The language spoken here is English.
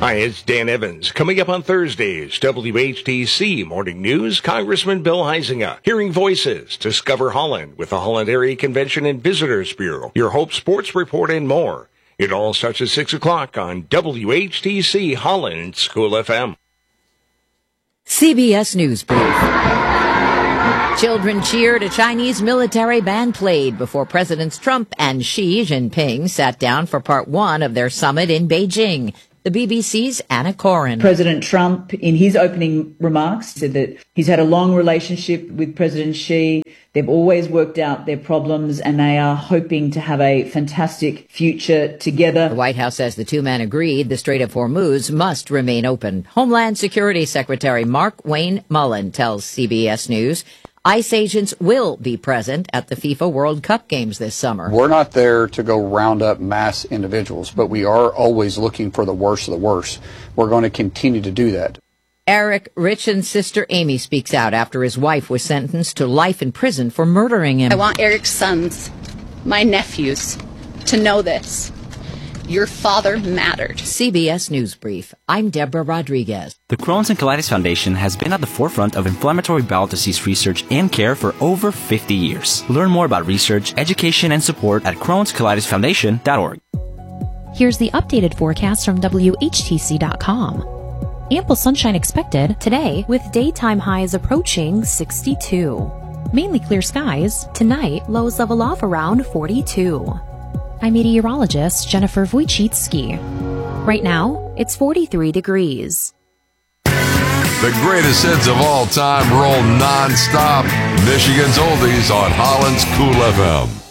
Hi, it's Dan Evans. Coming up on Thursdays, WHTC Morning News, Congressman Bill Huizenga. Hearing Voices, Discover Holland with the Holland Area Convention and Visitors Bureau. Your Hope Sports Report and more. It all starts at 6 o'clock on WHTC Holland School FM. CBS News Brief. Children cheered, a Chinese military band played before Presidents Trump and Xi Jinping sat down for part one of their summit in Beijing. The BBC's Anna Corin. President Trump, in his opening remarks, said that he's had a long relationship with President Xi. They've always worked out their problems and they are hoping to have a fantastic future together. The White House says the two men agreed the Strait of Hormuz must remain open. Homeland Security Secretary Mark Wayne Mullen tells CBS News ICE agents will be present at the FIFA World Cup games this summer. We're not there to go round up mass individuals, but we are always looking for the worst of the worst. We're going to continue to do that. Eric Richen's sister Amy speaks out after his wife was sentenced to life in prison for murdering him. I want Eric's sons, my nephews, to know this. Your father mattered. CBS News Brief. I'm Deborah Rodriguez. The Crohn's and Colitis Foundation has been at the forefront of inflammatory bowel disease research and care for over 50 years. Learn more about research, education, and support at Crohn'sColitisFoundation.org. Here's the updated forecast from WHTC.com. Ample sunshine expected today with daytime highs approaching 62. Mainly clear skies. Tonight, lows level off around 42. I'm meteorologist Jennifer Wojcicki. Right now, it's 43 degrees. The greatest hits of all time roll non-stop. Michigan's Oldies on Holland's Cool FM.